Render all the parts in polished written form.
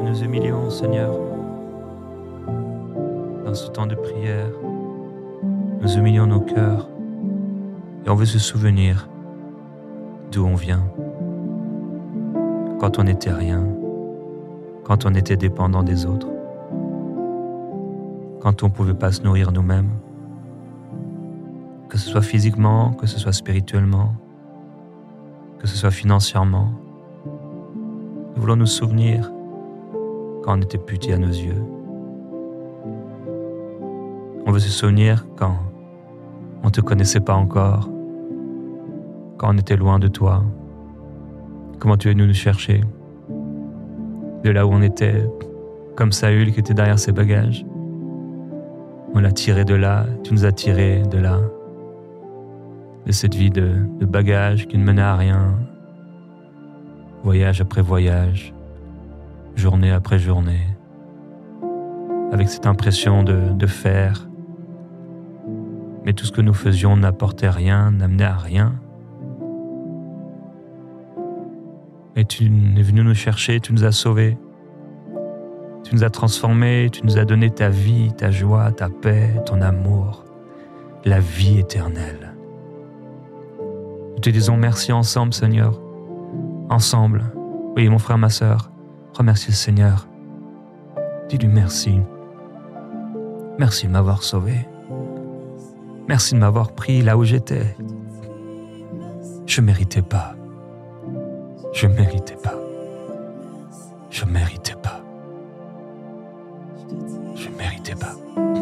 Nous nous humilions, Seigneur, dans ce temps de prière. Nous humilions nos cœurs et on veut se souvenir d'où on vient. Quand on n'était rien, quand on était dépendant des autres, quand on ne pouvait pas se nourrir nous-mêmes, que ce soit physiquement, que ce soit spirituellement, que ce soit financièrement. Nous voulons nous souvenir quand on était petit à nos yeux. On veut se souvenir quand on ne te connaissait pas encore, quand on était loin de toi, comment tu es venu nous chercher, de là où on était, comme Saül qui était derrière ses bagages. On l'a tiré de là, tu nous as tirés de là, de cette vie de bagages qui ne menait à rien, voyage après voyage, journée après journée, avec cette impression de faire. Mais tout ce que nous faisions n'apportait rien, n'amenait à rien. Et tu es venu nous chercher, tu nous as sauvés. Tu nous as transformés, tu nous as donné ta vie, ta joie, ta paix, ton amour, la vie éternelle. Nous te disons merci ensemble, Seigneur. Ensemble. Oui, mon frère, ma sœur, remercie le Seigneur. Dis-lui merci. Merci de m'avoir sauvé. Merci de m'avoir pris là où j'étais. Je ne méritais pas. Je ne méritais pas. Je ne méritais pas. Je ne méritais pas.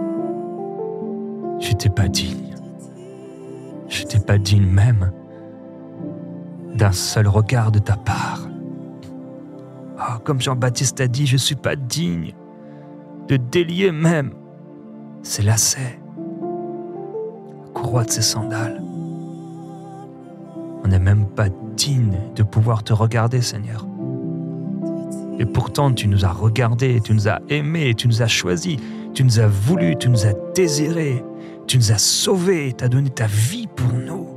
J'étais pas digne. J'étais pas digne même d'un seul regard de ta part. Oh, comme Jean-Baptiste a dit, je ne suis pas digne de délier même ses lacets, la courroie de ses sandales. On n'est même pas digne de pouvoir te regarder, Seigneur. Et pourtant, tu nous as regardés, tu nous as aimés, tu nous as choisis, tu nous as voulu, tu nous as désirés, tu nous as sauvés, tu as donné ta vie pour nous.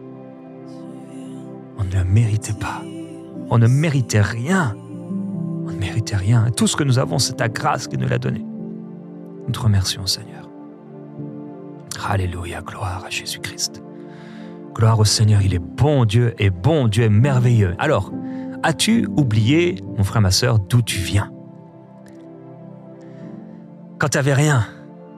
On ne le méritait pas. On ne méritait rien. On ne méritait rien. Tout ce que nous avons, c'est ta grâce qui nous l'a donné. Nous te remercions, Seigneur. Alléluia, gloire à Jésus-Christ. Gloire au Seigneur, il est bon Dieu est merveilleux. Alors, as-tu oublié, mon frère, ma sœur, d'où tu viens? Quand tu n'avais rien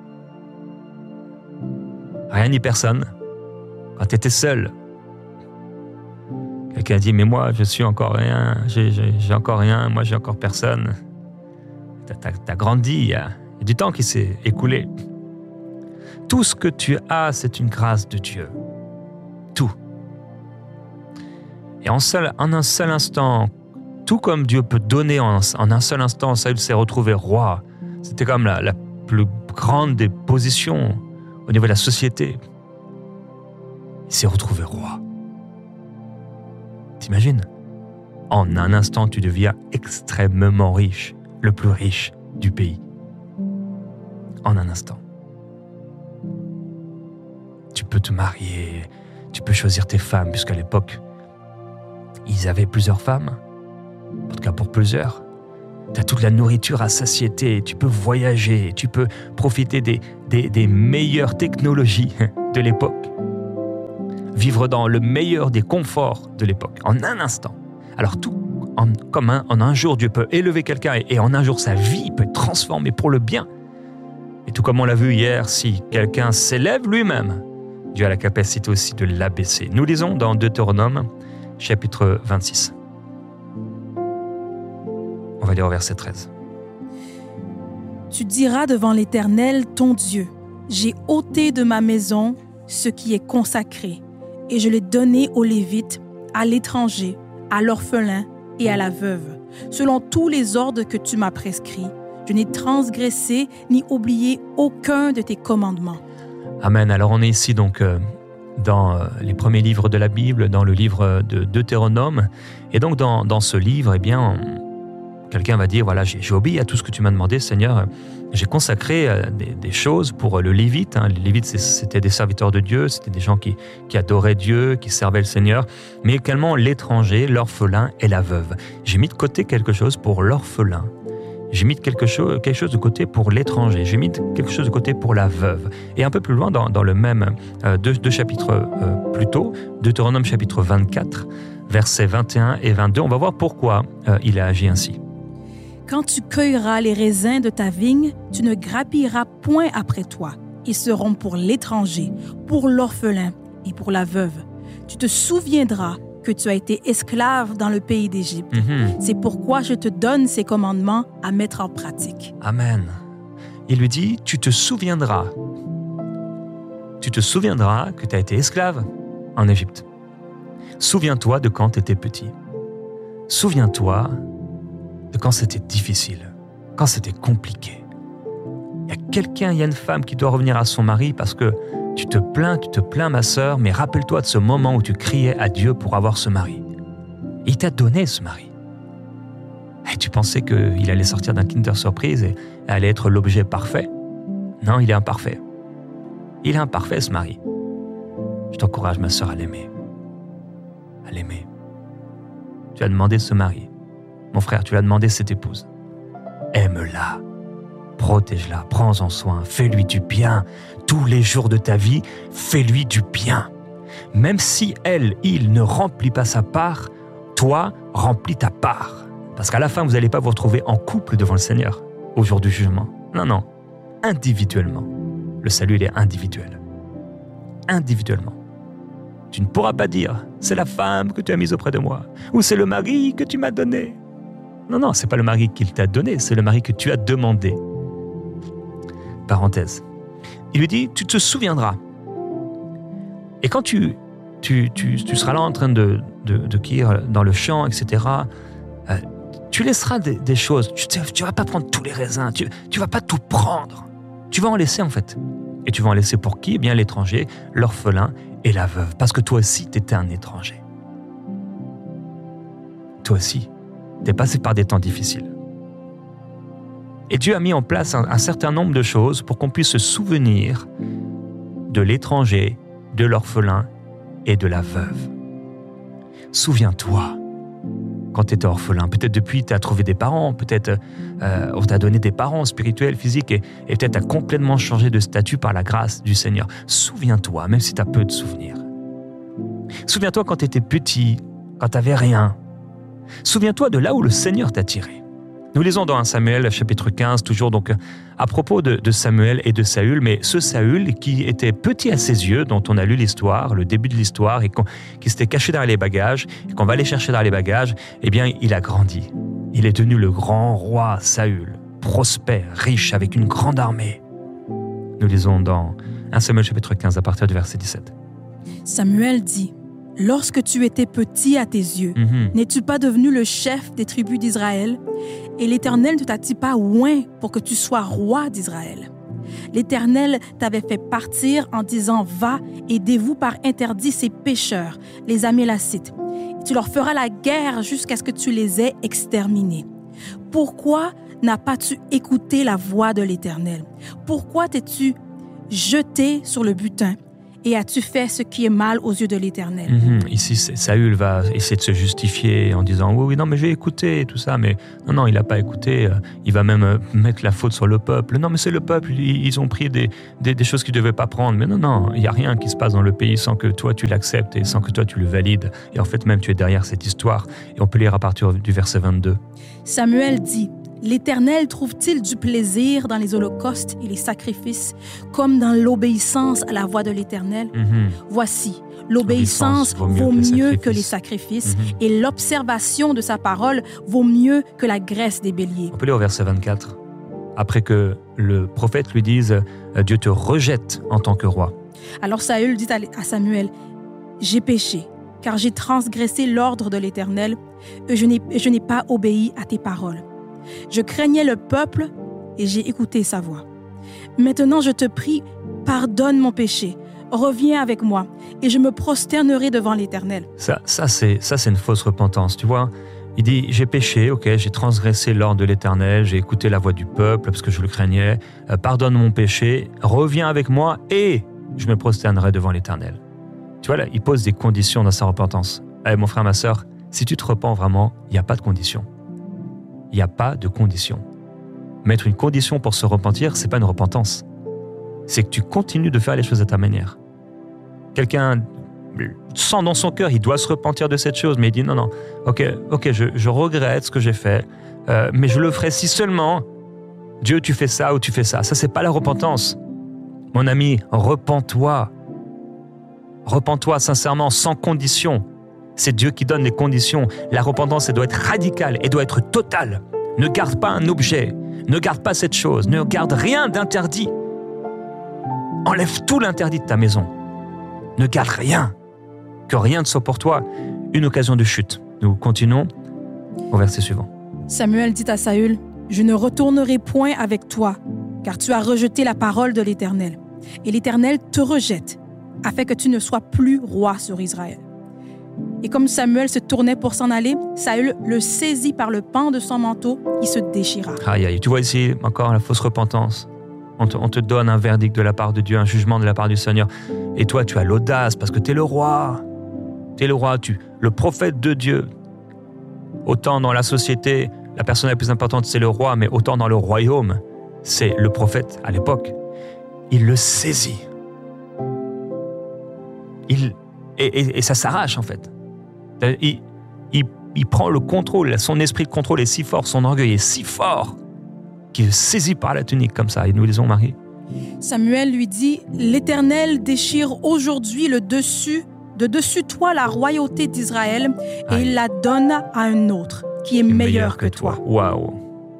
ni personne, quand tu étais seul, quelqu'un dit, mais moi, je suis encore rien, j'ai encore rien, moi, j'ai encore personne. T'as grandi, il y a du temps qui s'est écoulé. Tout ce que tu as, c'est une grâce de Dieu. Tout. Et en un seul instant, tout comme Dieu peut donner en un seul instant, Saül s'est retrouvé roi. C'était comme la plus grande des positions au niveau de la société. Il s'est retrouvé roi. T'imagines? En un instant, tu deviens extrêmement riche, le plus riche du pays. En un instant. Tu peux te marier, tu peux choisir tes femmes, puisqu'à l'époque, ils avaient plusieurs femmes, en tout cas pour plusieurs. Tu as toute la nourriture à satiété, tu peux voyager, tu peux profiter des meilleures technologies de l'époque. Vivre dans le meilleur des conforts de l'époque, en un instant. Alors tout, en un jour, Dieu peut élever quelqu'un et en un jour, sa vie peut être transformée pour le bien. Et tout comme on l'a vu hier, si quelqu'un s'élève lui-même, Dieu a la capacité aussi de l'abaisser. Nous lisons dans Deutéronome, chapitre 26. On va lire au verset 13. Tu diras devant l'Éternel, ton Dieu, j'ai ôté de ma maison ce qui est consacré, et je l'ai donné aux Lévites, à l'étranger, à l'orphelin et à la veuve, selon tous les ordres que tu m'as prescrits. Je n'ai transgressé ni oublié aucun de tes commandements. Amen. Alors on est ici donc dans les premiers livres de la Bible, dans le livre de Deutéronome. Et donc dans ce livre, eh bien, quelqu'un va dire, voilà, j'ai obéi à tout ce que tu m'as demandé, Seigneur. J'ai consacré des choses pour le Lévite. Les Lévites, c'était des serviteurs de Dieu, c'était des gens qui adoraient Dieu, qui servaient le Seigneur, mais également l'étranger, l'orphelin et la veuve. J'ai mis de côté quelque chose pour l'orphelin J'ai mis quelque chose de côté pour l'étranger. J'ai mis quelque chose de côté pour la veuve. Et un peu plus loin, dans le même deux chapitres plus tôt, Deutéronome chapitre 24, versets 21 et 22, on va voir pourquoi il a agi ainsi. Quand tu cueilleras les raisins de ta vigne, tu ne grappilleras point après toi. Ils seront pour l'étranger, pour l'orphelin et pour la veuve. Tu te souviendras que tu as été esclave dans le pays d'Égypte. C'est pourquoi je te donne ces commandements à mettre en pratique. Amen. Il lui dit, tu te souviendras. Tu te souviendras que tu as été esclave en Égypte. Souviens-toi de quand tu étais petit. Souviens-toi de quand c'était difficile, quand c'était compliqué. Il y a une femme qui doit revenir à son mari parce que tu te plains ma sœur, mais rappelle-toi de ce moment où tu criais à Dieu pour avoir ce mari. Il t'a donné ce mari. Et tu pensais qu'il allait sortir d'un Kinder Surprise et allait être l'objet parfait. Non, il est imparfait. Il est imparfait ce mari. Je t'encourage ma sœur à l'aimer. À l'aimer. Tu as demandé ce mari. Mon frère, tu l'as demandé cette épouse. Aime-la, protège-la, prends-en soin, fais-lui du bien. Tous les jours de ta vie, fais-lui du bien. Même si il ne remplit pas sa part, toi, remplis ta part. Parce qu'à la fin, vous n'allez pas vous retrouver en couple devant le Seigneur au jour du jugement. Non, individuellement. Le salut, il est individuel. Individuellement. Tu ne pourras pas dire « c'est la femme que tu as mise auprès de moi » ou « c'est le mari que tu m'as donné ». Non, c'est pas le mari qu'il t'a donné, c'est le mari que tu as demandé. Parenthèse. Il lui dit, tu te souviendras. Et quand tu seras là en train de cueillir dans le champ, etc., tu laisseras des choses. Tu vas pas prendre tous les raisins, tu vas pas tout prendre. Tu vas en laisser en fait. Et tu vas en laisser pour qui ? Eh bien l'étranger, l'orphelin et la veuve. Parce que toi aussi, tu étais un étranger. Toi aussi. Tu es passé par des temps difficiles. Et Dieu a mis en place un certain nombre de choses pour qu'on puisse se souvenir de l'étranger, de l'orphelin et de la veuve. Souviens-toi, quand tu étais orphelin, peut-être depuis tu as trouvé des parents, peut-être on t'a donné des parents spirituels, physiques, et peut-être tu as complètement changé de statut par la grâce du Seigneur. Souviens-toi, même si tu as peu de souvenirs. Souviens-toi quand tu étais petit, quand tu n'avais rien. Souviens-toi de là où le Seigneur t'a tiré. Nous lisons dans 1 Samuel, chapitre 15, toujours donc à propos de Samuel et de Saül, mais ce Saül qui était petit à ses yeux, dont on a lu l'histoire, le début de l'histoire, et qui s'était caché derrière les bagages, et qu'on va aller chercher derrière les bagages, eh bien, il a grandi. Il est devenu le grand roi Saül, prospère, riche, avec une grande armée. Nous lisons dans 1 Samuel, chapitre 15, à partir du verset 17. Samuel dit, « Lorsque tu étais petit à tes yeux, n'es-tu pas devenu le chef des tribus d'Israël? Et l'Éternel ne t'a-t-il pas oint pour que tu sois roi d'Israël? L'Éternel t'avait fait partir en disant, « Va et dévoue par interdit ces pécheurs, les Amélacites. Et tu leur feras la guerre jusqu'à ce que tu les aies exterminés. Pourquoi n'as pas-tu écouté la voix de l'Éternel? Pourquoi t'es-tu jeté sur le butin? Et as-tu fait ce qui est mal aux yeux de l'Éternel? » Ici, Saül va essayer de se justifier en disant « Oui, non, mais j'ai écouté et tout ça. » Mais non, il n'a pas écouté. Il va même mettre la faute sur le peuple. « Non, mais c'est le peuple. Ils ont pris des choses qu'ils ne devaient pas prendre. » Mais non, il n'y a rien qui se passe dans le pays sans que toi, tu l'acceptes et sans que toi, tu le valides. Et en fait, même, tu es derrière cette histoire. Et on peut lire à partir du verset 22. Samuel dit, « L'Éternel trouve-t-il du plaisir dans les holocaustes et les sacrifices, comme dans l'obéissance à la voix de l'Éternel? Voici, l'obéissance vaut mieux que les sacrifices, et l'observation de sa parole vaut mieux que la graisse des béliers. » On peut lire au verset 24. Après que le prophète lui dise « Dieu te rejette en tant que roi. » Alors Saül dit à Samuel, « J'ai péché, car j'ai transgressé l'ordre de l'Éternel, et je n'ai pas obéi à tes paroles. Je craignais le peuple et j'ai écouté sa voix. Maintenant, je te prie, pardonne mon péché. Reviens avec moi et je me prosternerai devant l'Éternel. » Ça, c'est une fausse repentance, tu vois. Il dit, j'ai péché, ok, j'ai transgressé l'ordre de l'Éternel, j'ai écouté la voix du peuple parce que je le craignais. Pardonne mon péché, reviens avec moi et je me prosternerai devant l'Éternel. Tu vois, là, il pose des conditions dans sa repentance. Allez, mon frère, ma sœur, si tu te repens vraiment, il n'y a pas de conditions. Il n'y a pas de conditions. Mettre une condition pour se repentir, c'est pas une repentance. C'est que tu continues de faire les choses à ta manière. Quelqu'un sent dans son cœur, il doit se repentir de cette chose, mais il dit non, ok, je regrette ce que j'ai fait, mais je le ferai si seulement Dieu, tu fais ça ou tu fais ça. Ça, c'est pas la repentance. Mon ami, repens-toi. Repens-toi sincèrement, sans condition. C'est Dieu qui donne les conditions. La repentance, elle doit être radicale, elle doit être totale. Ne garde pas un objet, ne garde pas cette chose, ne garde rien d'interdit. Enlève tout l'interdit de ta maison. Ne garde rien, que rien ne soit pour toi une occasion de chute. Nous continuons au verset suivant. Samuel dit à Saül, « Je ne retournerai point avec toi, car tu as rejeté la parole de l'Éternel. Et l'Éternel te rejette, afin que tu ne sois plus roi sur Israël. » Et comme Samuel se tournait pour s'en aller, Saül le saisit par le pan de son manteau, il se déchira. Aïe, tu vois ici encore la fausse repentance. On te donne un verdict de la part de Dieu, un jugement de la part du Seigneur. Et toi, tu as l'audace parce que tu es le roi. Tu es le roi, le prophète de Dieu. Autant dans la société, la personne la plus importante, c'est le roi, mais autant dans le royaume, c'est le prophète à l'époque. Il le saisit. Et ça s'arrache, en fait. Il prend le contrôle, son esprit de contrôle est si fort, son orgueil est si fort, qu'il est saisi par la tunique comme ça. Et nous lisons, Marie. Samuel lui dit, « L'Éternel déchire aujourd'hui de dessus toi la royauté d'Israël, et il la donne à un autre, qui est meilleur que toi. » Waouh.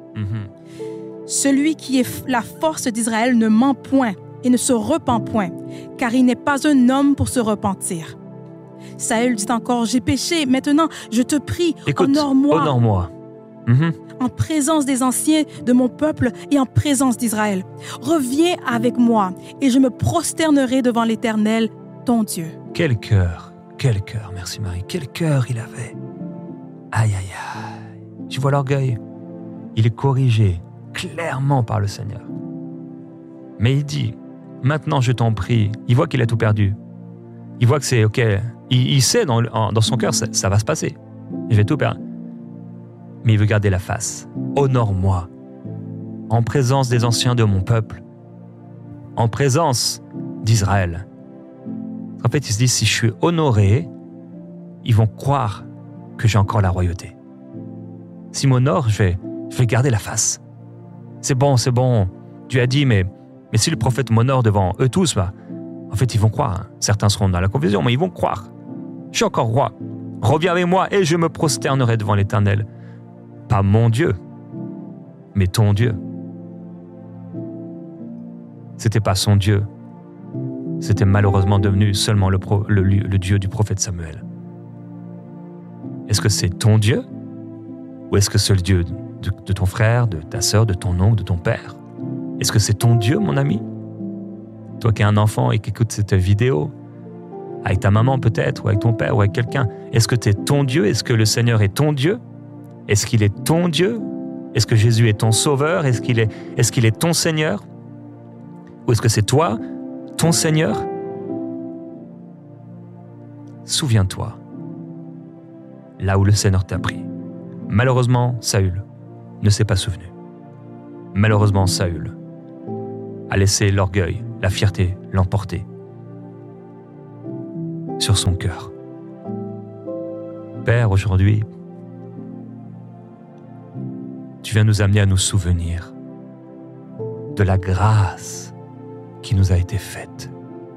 Celui qui est la force d'Israël ne ment point et ne se repent point, car il n'est pas un homme pour se repentir. Saül dit encore, « J'ai péché, maintenant je te prie, honore-moi. Honore-moi. » En présence des anciens de mon peuple et en présence d'Israël. Reviens avec moi et je me prosternerai devant l'Éternel, ton Dieu. Quel cœur, merci Marie, quel cœur il avait. Aïe. Tu vois l'orgueil? Il est corrigé clairement par le Seigneur. Mais il dit, maintenant je t'en prie, il voit qu'il a tout perdu. Il voit que c'est ok, il sait dans son cœur, ça va se passer. Je vais tout perdre. Mais il veut garder la face. Honore-moi, en présence des anciens de mon peuple, en présence d'Israël. En fait, il se dit, si je suis honoré, ils vont croire que j'ai encore la royauté. S'ils m'honorent, je vais garder la face. C'est bon. Dieu a dit, mais si le prophète m'honore devant eux tous, en fait, ils vont croire. Certains seront dans la confusion, mais ils vont croire. Je suis encore roi. Reviens avec moi et je me prosternerai devant l'Éternel. Pas mon Dieu, mais ton Dieu. C'était pas son Dieu. C'était malheureusement devenu seulement le Dieu du prophète Samuel. Est-ce que c'est ton Dieu? Ou est-ce que c'est le Dieu de ton frère, de ta sœur, de ton oncle, de ton père? Est-ce que c'est ton Dieu, mon ami? Toi qui es un enfant et qui écoute cette vidéo, avec ta maman peut-être, ou avec ton père, ou avec quelqu'un, est-ce que tu es ton Dieu? Est-ce que le Seigneur est ton Dieu? Est-ce qu'il est ton Dieu? Est-ce que Jésus est ton Sauveur? Est-ce qu'il est ton Seigneur? Ou est-ce que c'est toi, ton Seigneur? Souviens-toi, là où le Seigneur t'a pris. Malheureusement, Saül ne s'est pas souvenu. Malheureusement, Saül a laissé l'orgueil, la fierté l'emporter sur son cœur. Père, aujourd'hui, tu viens nous amener à nous souvenir de la grâce qui nous a été faite.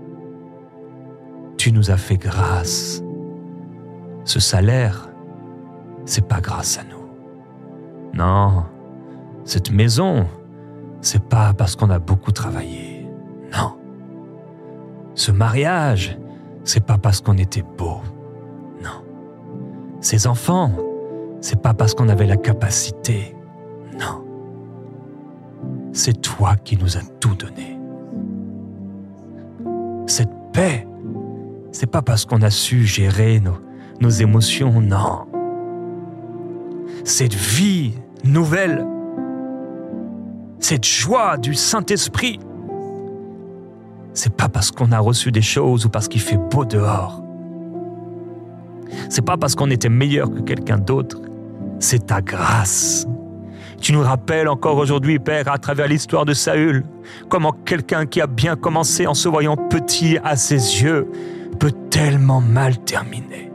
Tu nous as fait grâce. Ce salaire, c'est pas grâce à nous. Non, cette maison, c'est pas parce qu'on a beaucoup travaillé. Non. Ce mariage, c'est pas parce qu'on était beau. Non. Ces enfants, c'est pas parce qu'on avait la capacité. Non. C'est toi qui nous as tout donné. Cette paix, c'est pas parce qu'on a su gérer nos émotions, non. Cette vie nouvelle, cette joie du Saint-Esprit, c'est pas parce qu'on a reçu des choses ou parce qu'il fait beau dehors. C'est pas parce qu'on était meilleur que quelqu'un d'autre. C'est ta grâce. Tu nous rappelles encore aujourd'hui, Père, à travers l'histoire de Saül, comment quelqu'un qui a bien commencé en se voyant petit à ses yeux peut tellement mal terminer.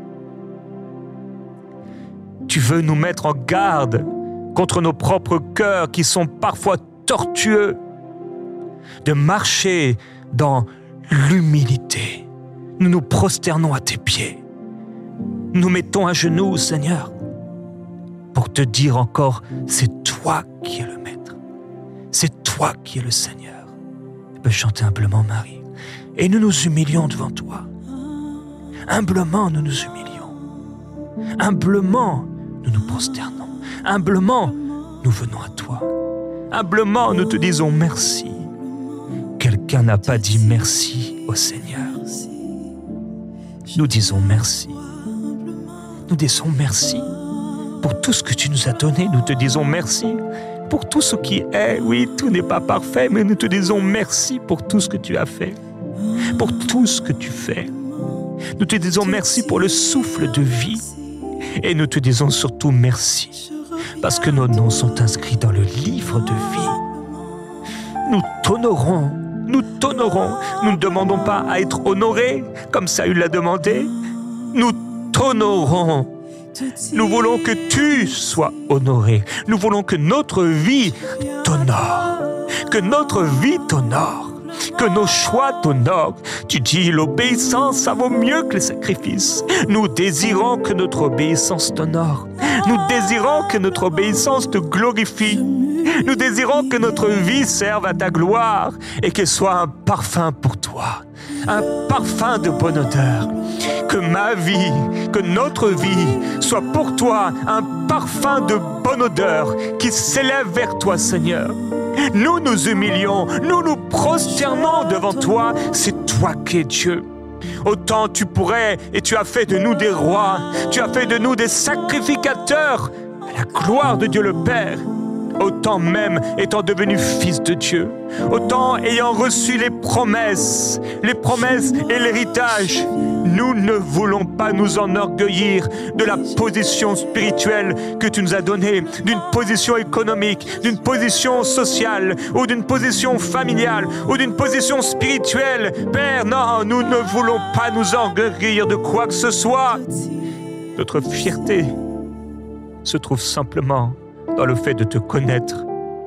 Tu veux nous mettre en garde contre nos propres cœurs qui sont parfois tortueux, de marcher dans l'humilité. Nous nous prosternons à tes pieds. Nous mettons à genoux, Seigneur, pour te dire encore, c'est toi qui es le Maître. C'est toi qui es le Seigneur. Tu peux chanter humblement, Marie. Et nous nous humilions devant toi. Humblement, nous nous humilions. Humblement, nous nous prosternons. Humblement, nous venons à toi. Humblement, nous te disons merci. Quelqu'un n'a pas dit merci au Seigneur. Nous disons merci. Nous disons merci pour tout ce que tu nous as donné. Nous te disons merci pour tout ce qui est. Oui, tout n'est pas parfait, mais nous te disons merci pour tout ce que tu as fait, pour tout ce que tu fais. Nous te disons merci pour le souffle de vie. Et nous te disons surtout merci, parce que nos noms sont inscrits dans le livre de vie. Nous t'honorons, nous t'honorons. Nous ne demandons pas à être honorés, comme Saül l'a demandé. Nous t'honorons. Nous voulons que tu sois honoré. Nous voulons que notre vie t'honore. Que notre vie t'honore. Que nos choix t'honorent. Tu dis, l'obéissance, ça vaut mieux que le sacrifice. Nous désirons que notre obéissance t'honore. Nous désirons que notre obéissance te glorifie. Nous désirons que notre vie serve à ta gloire et qu'elle soit un parfum pour toi. Un parfum de bonne odeur. Que ma vie, que notre vie soit pour toi un parfum de bonne odeur qui s'élève vers toi, Seigneur. Nous nous humilions, nous nous prosternons devant toi. C'est toi qui es Dieu. Autant tu pourrais, et tu as fait de nous des rois, tu as fait de nous des sacrificateurs à la gloire de Dieu le Père. Autant même étant devenu fils de Dieu, autant ayant reçu les promesses et l'héritage, nous ne voulons pas nous enorgueillir de la position spirituelle que tu nous as donnée, d'une position économique, d'une position sociale, ou d'une position familiale, ou d'une position spirituelle. Père, non, nous ne voulons pas nous enorgueillir de quoi que ce soit. Notre fierté se trouve simplement dans le fait de te connaître.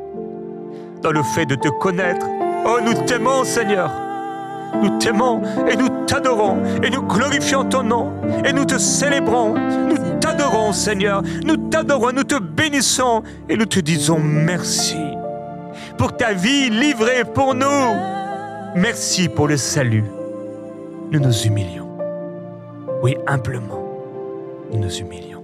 Dans le fait de te connaître. Oh, nous t'aimons, Seigneur. Nous t'aimons et nous t'adorons et nous glorifions ton nom et nous te célébrons. Nous t'adorons, Seigneur. Nous t'adorons, nous te bénissons et nous te disons merci pour ta vie livrée pour nous. Merci pour le salut. Nous nous humilions. Oui, humblement, nous nous humilions.